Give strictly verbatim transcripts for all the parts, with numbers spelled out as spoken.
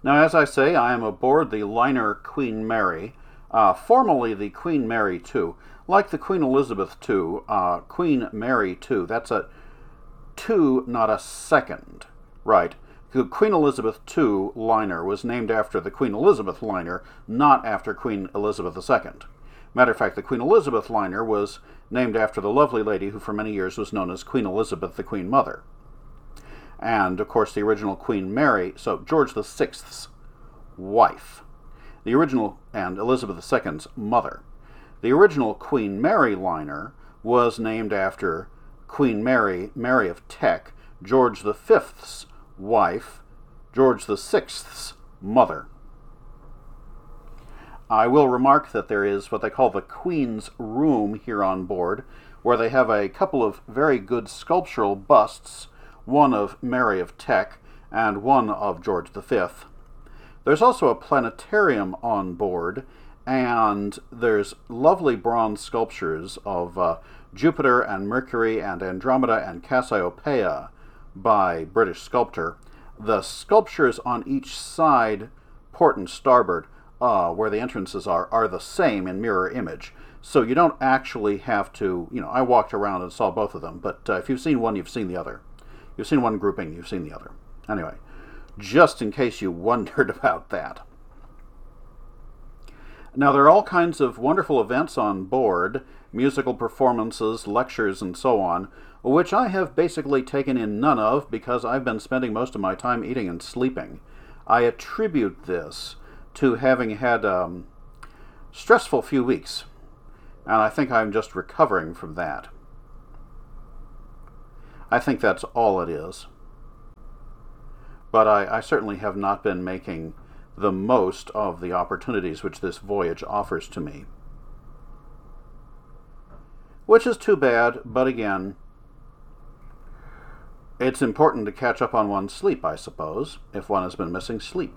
Now, as I say, I am aboard the liner Queen Mary, uh, formerly the Queen Mary two. Like the Queen Elizabeth two, uh, Queen Mary two, that's a two, not a second, right? The Queen Elizabeth two liner was named after the Queen Elizabeth liner, not after Queen Elizabeth the second. Matter of fact, the Queen Elizabeth liner was named after the lovely lady who for many years was known as Queen Elizabeth, the Queen Mother. And, of course, the original Queen Mary, so George the sixth's wife. The original, and Elizabeth the second's mother. The original Queen Mary liner was named after Queen Mary, Mary of Teck, George the fifth's wife, George the sixth's mother. I will remark that there is what they call the Queen's Room here on board, where they have a couple of very good sculptural busts, one of Mary of Teck and one of George the fifth. There's also a planetarium on board, and there's lovely bronze sculptures of uh, Jupiter and Mercury and Andromeda and Cassiopeia by British sculptor. The sculptures on each side, port and starboard, uh, where the entrances are, are the same in mirror image. So you don't actually have to, you know, I walked around and saw both of them, but uh, if you've seen one, you've seen the other. You've seen one grouping, you've seen the other. Anyway, just in case you wondered about that. Now, there are all kinds of wonderful events on board, musical performances, lectures, and so on, which I have basically taken in none of because I've been spending most of my time eating and sleeping. I attribute this to having had a um, stressful few weeks, and I think I'm just recovering from that. I think that's all it is. But I, I certainly have not been making the most of the opportunities which this voyage offers to me. Which is too bad, but again, it's important to catch up on one's sleep, I suppose, if one has been missing sleep.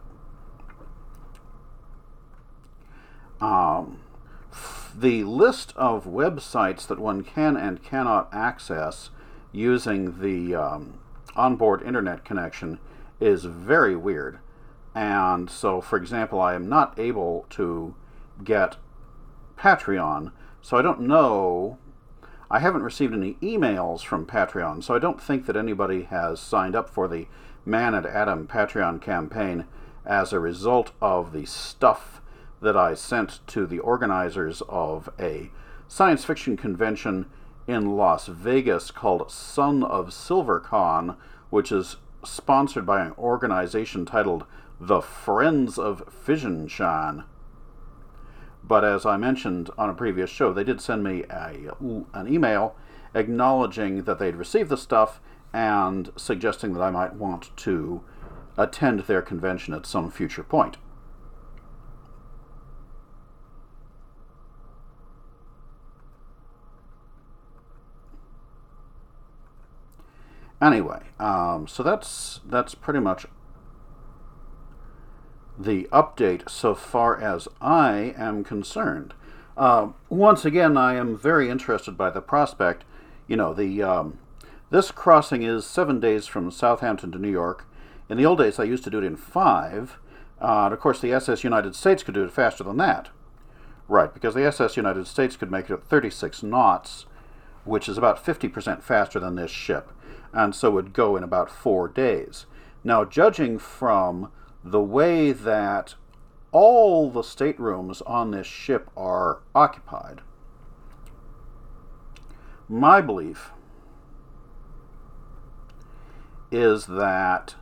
Um, the list of websites that one can and cannot access using the um, onboard internet connection is very weird. And so, for example, I am not able to get Patreon, so I don't know, I haven't received any emails from Patreon, so I don't think that anybody has signed up for the Man and Adam Patreon campaign as a result of the stuff that I sent to the organizers of a science fiction convention in Las Vegas called Son of SilverCon, which is sponsored by an organization titled The Friends of Fissionshine. But as I mentioned on a previous show, they did send me a, an email acknowledging that they'd received the stuff and suggesting that I might want to attend their convention at some future point. Anyway, um, so that's that's pretty much the update so far as I am concerned. Uh, once again, I am very interested by the prospect. You know, the um, this crossing is seven days from Southampton to New York. In the old days, I used to do it in five. Uh, and of course, the S S United States could do it faster than that. Right, because the S S United States could make it at thirty-six knots, which is about fifty percent faster than this ship, and so would go in about four days. Now, judging from the way that all the staterooms on this ship are occupied, my belief is that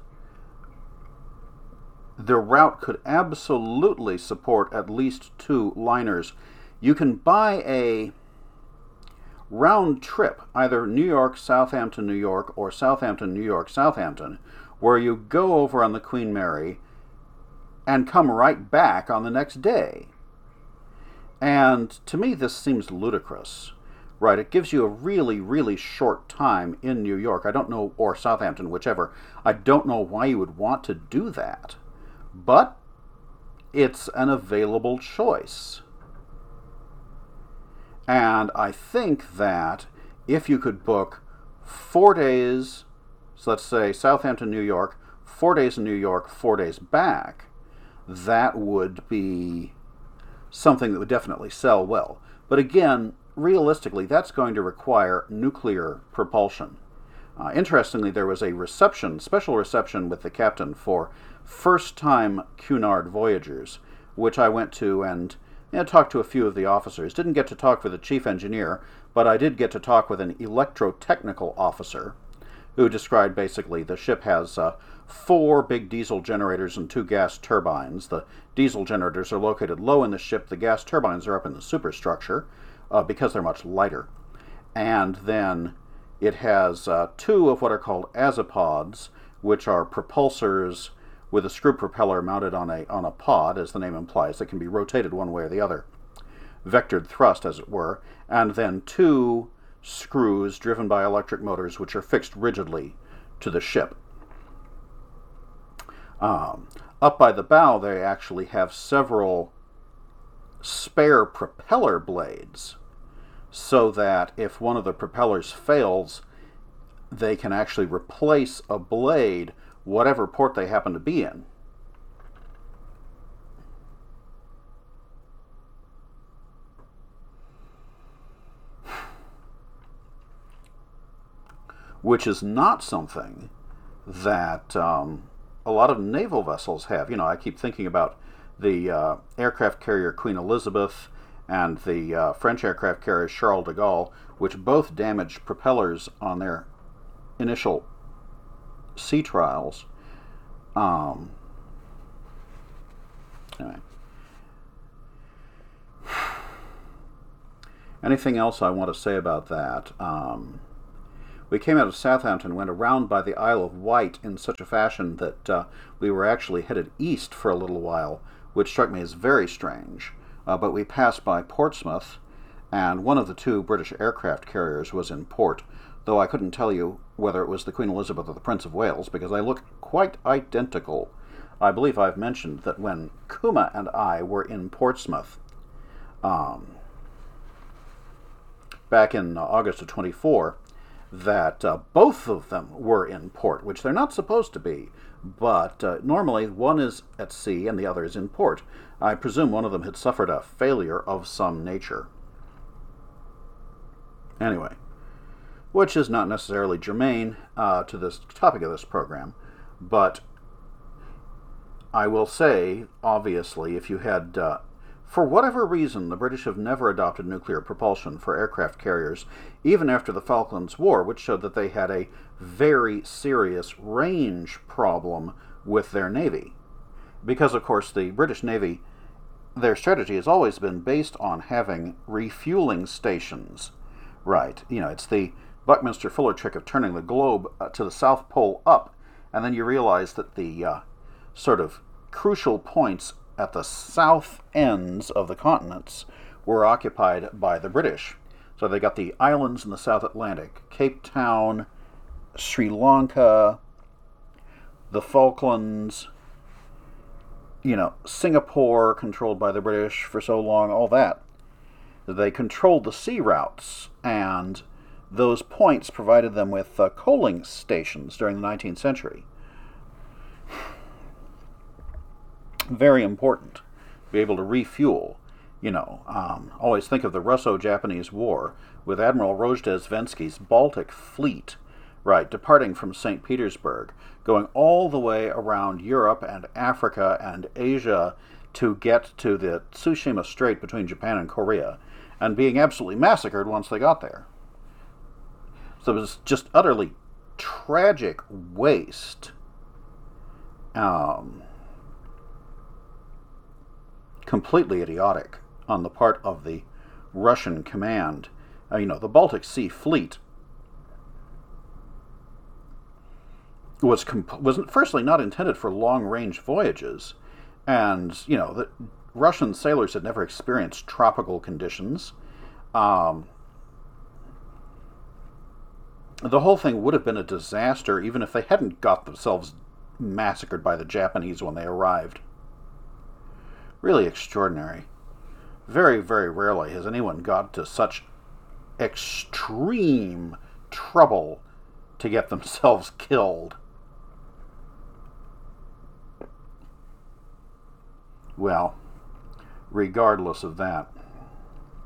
the route could absolutely support at least two liners. You can buy a round trip, either New York, Southampton, New York, or Southampton, New York, Southampton, where you go over on the Queen Mary and come right back on the next day. And to me, this seems ludicrous, right? It gives you a really, really short time in New York. I don't know, or Southampton, whichever. I don't know why you would want to do that, but it's an available choice. And I think that if you could book four days, so let's say Southampton, New York, four days in New York, four days back, that would be something that would definitely sell well. But again, realistically, that's going to require nuclear propulsion. Uh, interestingly, there was a reception, special reception with the captain for first-time Cunard Voyagers, which I went to and you know, talked to a few of the officers. Didn't get to talk with the chief engineer, but I did get to talk with an electrotechnical officer who described basically the ship has uh, four big diesel generators and two gas turbines. The diesel generators are located low in the ship. The gas turbines are up in the superstructure uh, because they're much lighter. And then it has uh, two of what are called azipods, which are propulsors with a screw propeller mounted on a on a pod, as the name implies, that can be rotated one way or the other. Vectored thrust, as it were, and then two screws driven by electric motors which are fixed rigidly to the ship. Um, up by the bow, they actually have several spare propeller blades, so that if one of the propellers fails, they can actually replace a blade whatever port they happen to be in. Which is not something that um, a lot of naval vessels have. You know, I keep thinking about the uh, aircraft carrier Queen Elizabeth and the uh, French aircraft carrier Charles de Gaulle, which both damaged propellers on their initial sea trials. Um, anyway. Anything else I want to say about that? Um, we came out of Southampton, went around by the Isle of Wight in such a fashion that uh, we were actually headed east for a little while, which struck me as very strange. Uh, but we passed by Portsmouth, and one of the two British aircraft carriers was in port, though I couldn't tell you whether it was the Queen Elizabeth or the Prince of Wales, because they look quite identical. I believe I've mentioned that when Kuma and I were in Portsmouth, um, back in uh, August of twenty-four, that uh, both of them were in port, which they're not supposed to be, but uh, normally one is at sea and the other is in port. I presume one of them had suffered a failure of some nature. Anyway, which is not necessarily germane uh, to this topic of this program, but I will say, obviously, if you had, uh, for whatever reason, the British have never adopted nuclear propulsion for aircraft carriers, even after the Falklands War, which showed that they had a very serious range problem with their Navy. Because, of course, the British Navy, their strategy has always been based on having refueling stations. Right, you know, it's the Buckminster Fuller trick of turning the globe uh, to the South Pole up, and then you realize that the uh, sort of crucial points at the south ends of the continents were occupied by the British. So they got the islands in the South Atlantic, Cape Town, Sri Lanka, the Falklands, you know, Singapore, controlled by the British for so long, all that. They controlled the sea routes, and those points provided them with uh, coaling stations during the nineteenth century. Very important to be able to refuel. You know, um, always think of the Russo-Japanese War with Admiral Rozhdestvensky's Baltic Fleet, right, departing from Saint Petersburg, going all the way around Europe and Africa and Asia to get to the Tsushima Strait between Japan and Korea, and being absolutely massacred once they got there. So it was just utterly tragic waste. Um, completely idiotic on the part of the Russian command. Uh, you know, the Baltic Sea Fleet was comp- was firstly not intended for long-range voyages, and, you know, the Russian sailors had never experienced tropical conditions. Um, the whole thing would have been a disaster even if they hadn't got themselves massacred by the Japanese when they arrived. Really extraordinary. Very, very rarely has anyone got to such extreme trouble to get themselves killed. Well, regardless of that,